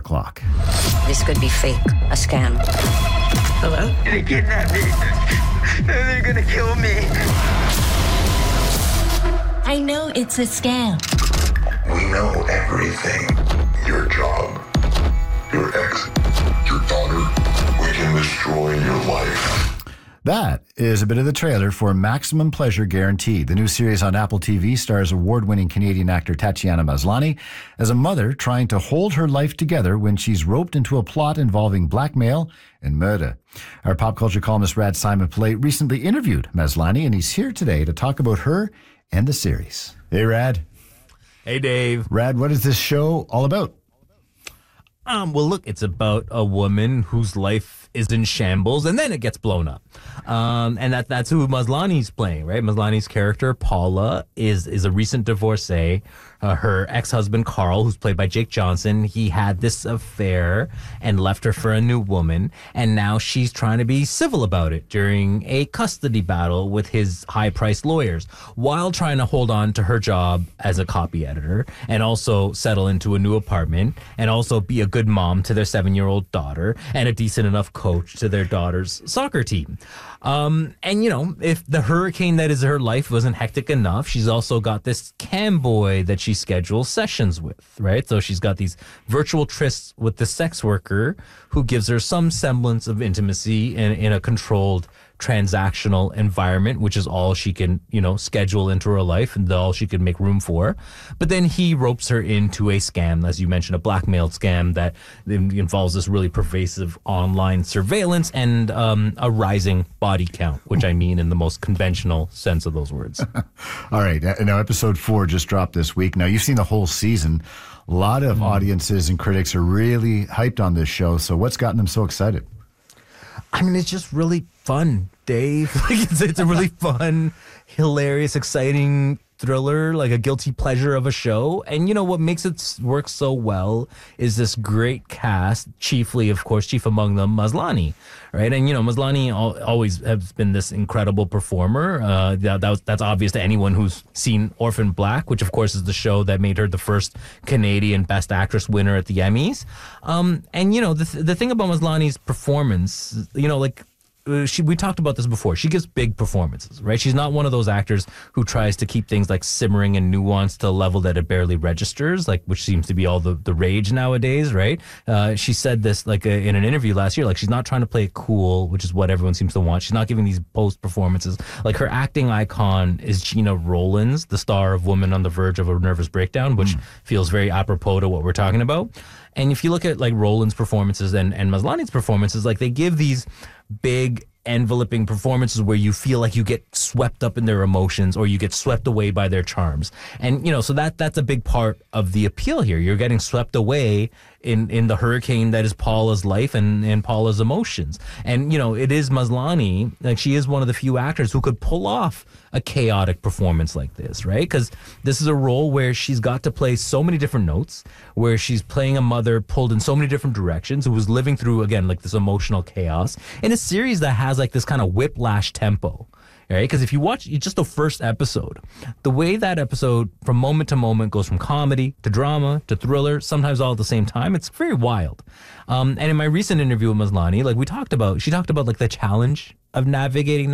o'clock. This could be fake, a scam. Hello? They kidnapped me. They're gonna kill me. I know it's a scam. We know everything. Your job, your ex, your daughter. We can destroy your life. That is a bit of the trailer for Maximum Pleasure Guaranteed. The new series on Apple TV stars award-winning Canadian actor Tatiana Maslany as a mother trying to hold her life together when she's roped into a plot involving blackmail and murder. Our pop culture columnist Rad Simon Plate recently interviewed Maslany, and he's here today to talk about her and the series. Hey, Rad. Hey, Dave. Rad, what is this show all about? Well, look, it's about a woman whose life is in shambles, and then it gets blown up. And that's who Maslany's playing, right? Maslany's character, Paula, is a recent divorcee. Her ex-husband, Carl, who's played by Jake Johnson, he had this affair and left her for a new woman, and now she's trying to be civil about it during a custody battle with his high-priced lawyers, while trying to hold on to her job as a copy editor, and also settle into a new apartment, and also be a good mom to their 7-year-old daughter, and a decent enough coach to their daughter's soccer team. And, you know, if the hurricane that is her life wasn't hectic enough, she's also got this cam boy that she schedules sessions with, right? So she's got these virtual trysts with the sex worker who gives her some semblance of intimacy in a controlled transactional environment, which is all she can, you know, schedule into her life and all she can make room for. But then he ropes her into a scam, as you mentioned, a blackmail scam that involves this really pervasive online surveillance and a rising body count, which I mean in the most conventional sense of those words. All right. Now, episode 4 just dropped this week. Now, you've seen the whole season. A lot of audiences and critics are really hyped on this show. So what's gotten them so excited? I mean, it's just really fun, Dave. Like it's a really fun, hilarious, exciting thriller, like a guilty pleasure of a show. And, you know, what makes it work so well is this great cast, chiefly, of course, chief among them, Maslany, right? And, you know, Maslany always has been this incredible performer. That's obvious to anyone who's seen Orphan Black, which, of course, is the show that made her the first Canadian Best Actress winner at the Emmys. And, you know, the thing about Maslany's performance, you know, like, we talked about this before. She gives big performances, right? She's not one of those actors who tries to keep things like simmering and nuanced to a level that it barely registers, like which seems to be all the rage nowadays, right? She said this like in an interview last year, like she's not trying to play it cool, which is what everyone seems to want. She's not giving these post performances. Like her acting icon is Gina Rowlands, the star of Woman on the Verge of a Nervous Breakdown, which feels very apropos to what we're talking about. And if you look at like Rowland's performances and Maslany's performances, like they give these big enveloping performances where you feel like you get swept up in their emotions or you get swept away by their charms. And, you know, so that's a big part of the appeal here. You're getting swept away in the hurricane that is Paula's life and Paula's emotions. And, you know, it is Maslany, like she is one of the few actors who could pull off a chaotic performance like this, right? Because this is a role where she's got to play so many different notes, where she's playing a mother pulled in so many different directions, who was living through, again, like this emotional chaos in a series that has like this kind of whiplash tempo. Right? Because if you watch just the first episode, the way that episode from moment to moment goes from comedy to drama to thriller, sometimes all at the same time, it's very wild. And in my recent interview with Maslany, like she talked about like the challenge of navigating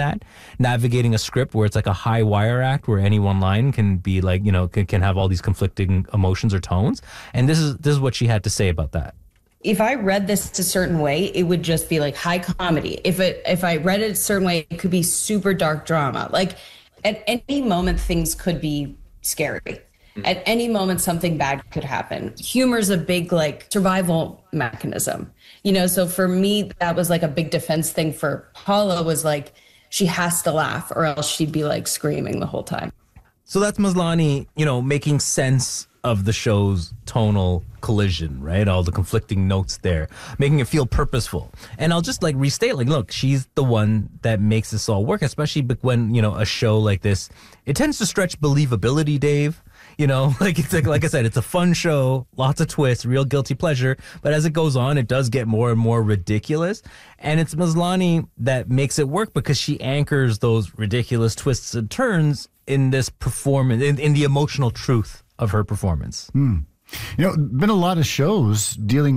a script where it's like a high wire act where any one line can be like, you know, can have all these conflicting emotions or tones. And this is what she had to say about that. If I read this a certain way, it would just be like high comedy. If I read it a certain way, it could be super dark drama. Like at any moment, things could be scary. At any moment, something bad could happen. Humor's a big like survival mechanism, you know? So for me, that was like a big defense thing for Paula was like, she has to laugh or else she'd be like screaming the whole time. So that's Maslany, you know, making sense of the show's tonal collision, right? All the conflicting notes there, making it feel purposeful. And I'll just like restate, like, look, she's the one that makes this all work, especially when, you know, a show like this, it tends to stretch believability, Dave. You know, like it's like I said, it's a fun show, lots of twists, real guilty pleasure. But as it goes on, it does get more and more ridiculous. And it's Maslany that makes it work because she anchors those ridiculous twists and turns in this performance, in the emotional truth of her performance. You know, been a lot of shows dealing